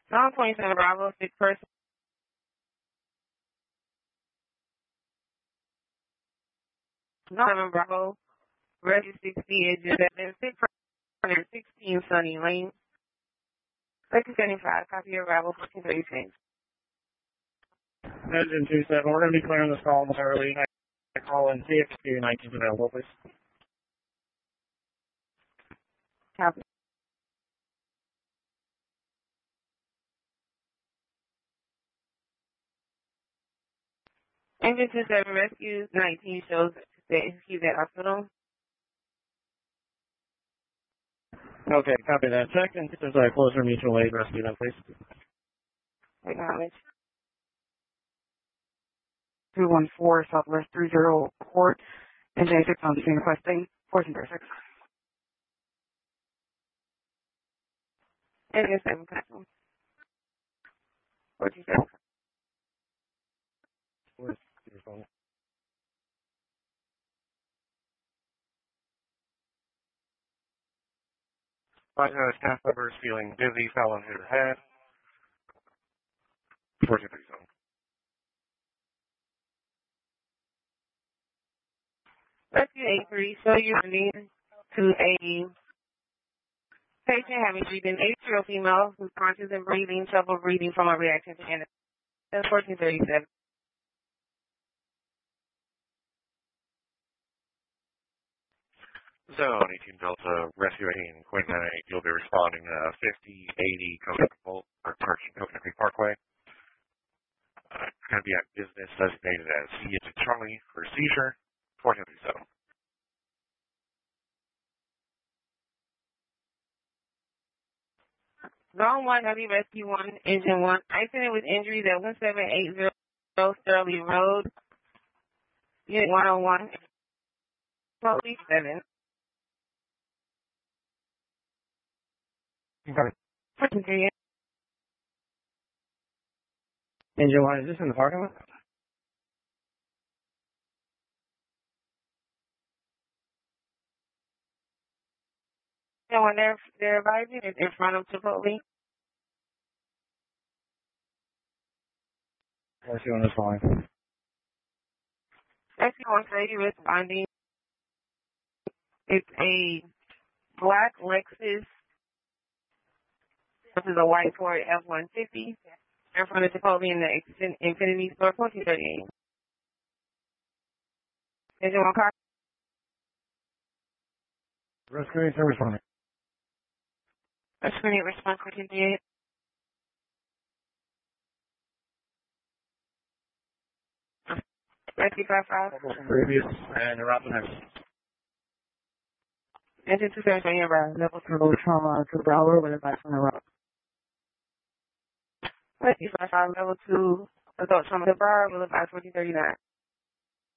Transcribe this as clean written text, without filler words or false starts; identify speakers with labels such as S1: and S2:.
S1: Zone 27 Bravo, 6 person. Zone 7 Bravo, Rescue 60 is just at 616 Sunny Lane. 275, copy your arrival, 1436.
S2: Engine 27, we're going to be clearing this call entirely. I call in CXQ 19 available, please.
S1: Copy. Engine 27 Rescue 19 shows that he's at hospital.
S2: Okay, copy that. Check and if there's a closer mutual aid rescue then, please.
S1: Acknowledge.
S3: 214 Southwest 30 Court, Engine 6 on the scene requesting 1436.
S1: Engine 7 platform. 47.
S2: Where's your phone? Staff members feeling dizzy, fell on his head. 1437.
S1: Rescue 83, show you running to a patient having breathing, 8-year-old female who's conscious and breathing, trouble breathing from a reaction to anesthesia. 1437.
S4: Zone 18 Delta, Rescue 18, Queen 98, you'll be responding to 5080 Coconut Creek Parkway. It's going to be at business designated as C.H. Charlie for seizure, 1437.
S1: Zone 1, W Rescue 1, Engine 1, accident with injuries at 1780 Sterling Road, Unit 101, 1237.
S2: Okay.
S1: 1438.
S2: Engine 1, is this in the parking lot?
S1: And when they're arriving, it's in front of Chipotle.
S2: Rescue 1 is fine.
S1: Rescue 1 say you're responding. It's a black Lexus. This is a white Ford F-150. In front of Chipotle in the Infinity Store, 1438. Engine 1 car.
S2: Rescue 8 service on it.
S1: Rescue 8 response, 1438. Rescue 55.
S2: Previous and around the next.
S1: Engine 2 your ride.
S3: Level 2 trauma to Broward with advice on the route.
S1: Rescue 55, level 2, adult trauma to Broward, will advise 1439.